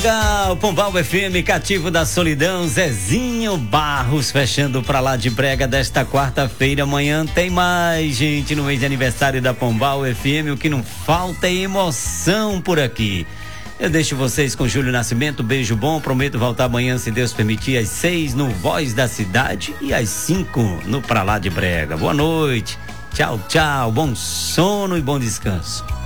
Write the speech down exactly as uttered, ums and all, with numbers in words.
O Pombal F M, cativo da solidão, Zezinho Barros, fechando pra lá de brega desta quarta-feira. Amanhã tem mais, gente, no mês de aniversário da Pombal F M. O que não falta é emoção por aqui. Eu deixo vocês com Júlio Nascimento, beijo bom, prometo voltar amanhã, se Deus permitir, às seis no Voz da Cidade e às cinco no Pra Lá de Brega. Boa noite, tchau, tchau, bom sono e bom descanso.